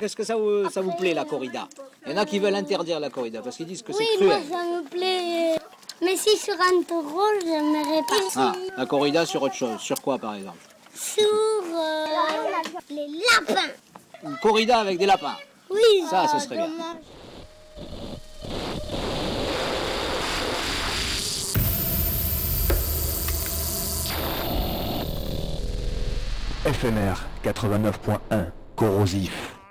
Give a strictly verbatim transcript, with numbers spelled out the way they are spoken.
qu'est-ce que ça vous, ça vous plaît la corrida? Il y en a qui veulent interdire la corrida parce qu'ils disent que oui, c'est cruel. Oui, moi ça me plaît. Mais si sur un taureau, j'aimerais pas. Ah, la corrida sur autre chose. Sur quoi par exemple? Sur euh, les lapins. Une corrida avec des lapins. Oui, ça, ce serait bien. F M R quatre-vingt-neuf point un, corrosif.